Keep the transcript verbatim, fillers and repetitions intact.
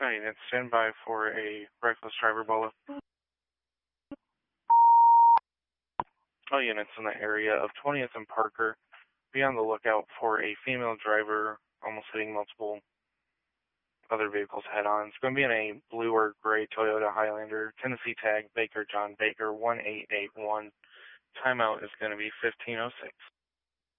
Hi, it's standby for a reckless driver bullet. All units in the area of twentieth and Parker, be on the lookout for a female driver almost hitting multiple other vehicles head-on. It's going to be in a blue or gray Toyota Highlander, Tennessee tag, Baker John Baker, one eight eight one. Timeout is going to be fifteen oh six.